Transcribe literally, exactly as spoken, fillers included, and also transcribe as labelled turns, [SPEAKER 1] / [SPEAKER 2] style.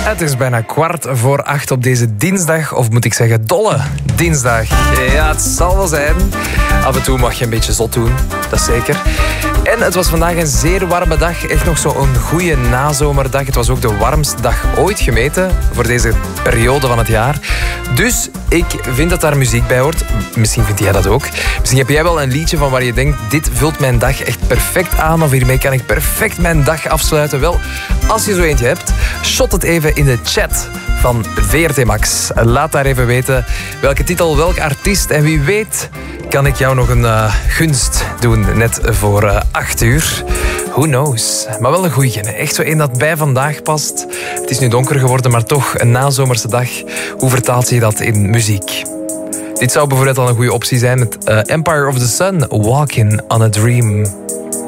[SPEAKER 1] Het is bijna kwart voor acht op deze dinsdag, of moet ik zeggen dolle dinsdag. Ja, het zal wel zijn. Af en toe mag je een beetje zot doen, dat is zeker. En het was vandaag een zeer warme dag. Echt nog zo'n goede nazomerdag. Het was ook de warmste dag ooit gemeten voor deze periode van het jaar. Dus ik vind dat daar muziek bij hoort. Misschien vind jij dat ook. Misschien heb jij wel een liedje van waar je denkt, dit vult mijn dag echt perfect aan, of hiermee kan ik perfect mijn dag afsluiten. Wel, als je zo eentje hebt, shot het even in de chat van V R T Max. Laat daar even weten welke titel, welk artiest, en wie weet kan ik jou nog een uh, gunst doen net voor uh, acht uur. Who knows? Maar wel een goeie. Echt zo één dat bij vandaag past. Het is nu donker geworden, maar toch een nazomerse dag. Hoe vertaalt je dat in muziek? Dit zou bijvoorbeeld al een goede optie zijn met uh, Empire of the Sun, Walking on a Dream.